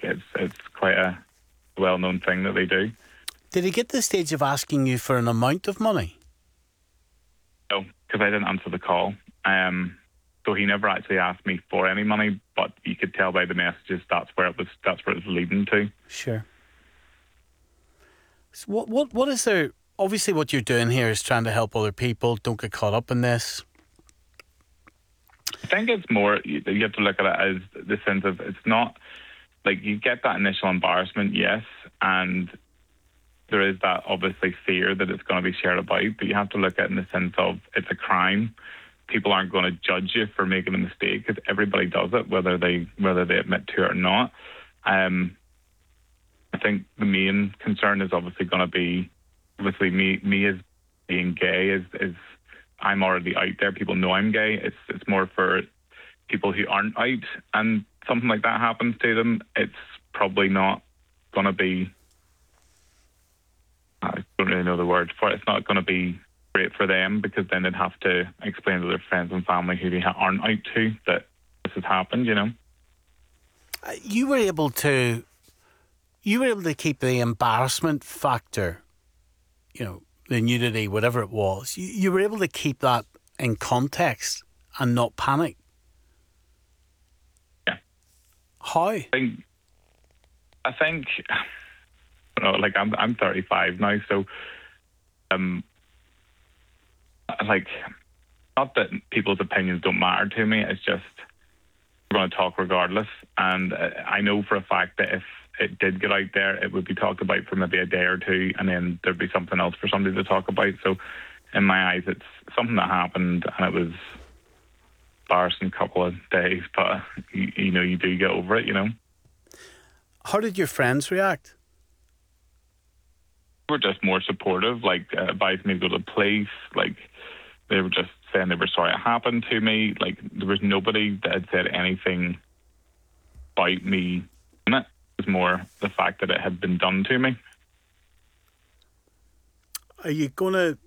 it's quite a well-known thing that they do. Did he get to the stage of asking you for an amount of money? No, because I didn't answer the call. So he never actually asked me for any money, but you could tell by the messages that's where it was leading to. Sure. So what is there? Obviously, what you're doing here is trying to help other people. Don't get caught up in this. I think it's more, you have to look at it as the sense of, it's not like you get that initial embarrassment, yes, and there is that obviously fear that it's going to be shared about, but you have to look at it in the sense of it's a crime. People aren't going to judge you for making a mistake because everybody does it, whether they admit to it or not. I think the main concern is obviously going to be, obviously me as being gay is I'm already out there. People know I'm gay. It's more for people who aren't out, and something like that happens to them. It's probably not going to be, I don't really know the word for it. It's not going to be great for them because then they'd have to explain to their friends and family who they aren't out to that this has happened, you know. You were able to keep the embarrassment factor, you know, the nudity, whatever it was. You were able to keep that in context and not panic. Yeah. How? I think you know, like I'm 35 now, so like, not that people's opinions don't matter to me. It's just we're going to talk regardless, and I know for a fact that if it did get out there, it would be talked about for maybe a day or two, and then there'd be something else for somebody to talk about. So, in my eyes, it's something that happened, and it was embarrassing couple of days, but you know, you do get over it, you know. How did your friends react? They were just more supportive, like advised me to go to the police, like they were just saying they were sorry it happened to me. Like there was nobody that had said anything about me in it. It was more the fact that it had been done to me. Are you going to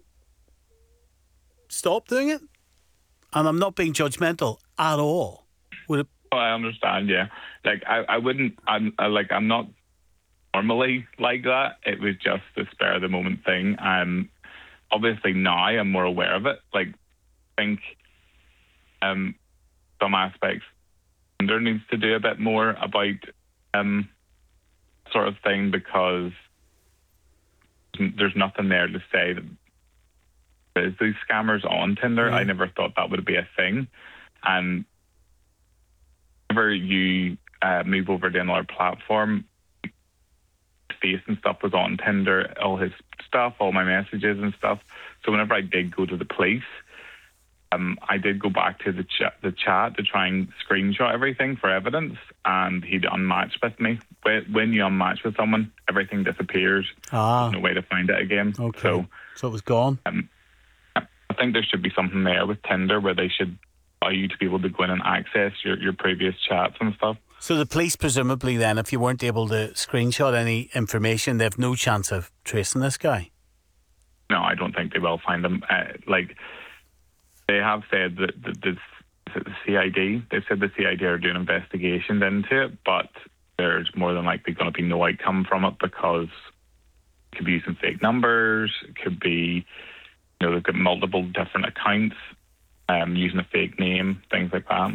stop doing it? And I'm not being judgmental at all. Would it? Oh, I understand, yeah. Like I wouldn't, I'm not normally like that. It was just the spur of the moment thing. Obviously now I'm more aware of it. Like I think some aspects there needs to do a bit more about sort of thing, because there's nothing there to say that there's these scammers on Tinder. I never thought that would be a thing. And whenever you move over to another platform, face and stuff was on Tinder, all his stuff, all my messages and stuff. So whenever I did go to the police, I did go back to the chat to try and screenshot everything for evidence, and he'd unmatched with me. When you unmatch with someone, everything disappears. There's no way to find it again. Okay. So it was gone. I think there should be something there with Tinder where they should allow you to be able to go in and access your previous chats and stuff. So the police presumably then, if you weren't able to screenshot any information, they have no chance of tracing this guy? No, I don't think they will find him. They have said that the CID, they've said the CID are doing investigations into it, but there's more than likely going to be no outcome from it because it could be using fake numbers, it could be, you know, they've got multiple different accounts, using a fake name, things like that.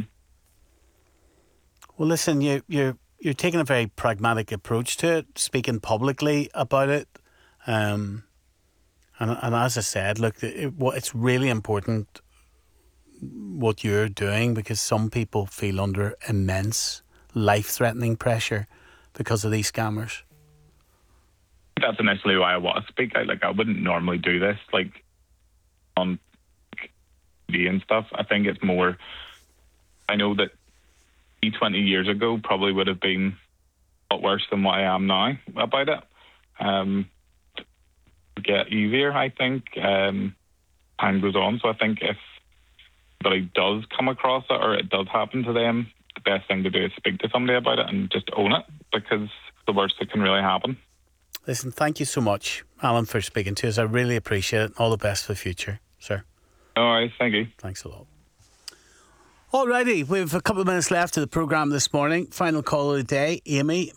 Well, listen, you're taking a very pragmatic approach to it, speaking publicly about it, and as I said, look, it's really important what you're doing, because some people feel under immense life-threatening pressure because of these scammers. That's initially why I want to speak out. Like, I wouldn't normally do this, like, on TV and stuff. I think it's more, I know that 20 years ago probably would have been a lot worse than what I am now about it. Get easier, I think, time goes on. So I think if somebody does come across it or it does happen to them, the best thing to do is speak to somebody about it and just own it, because it's the worst that can really happen. Listen, thank you so much, Alan, for speaking to us. I really appreciate it. All the best for the future, sir. All right, thank you. Thanks a lot. Alrighty, we have a couple of minutes left of the programme this morning. Final call of the day, Amy.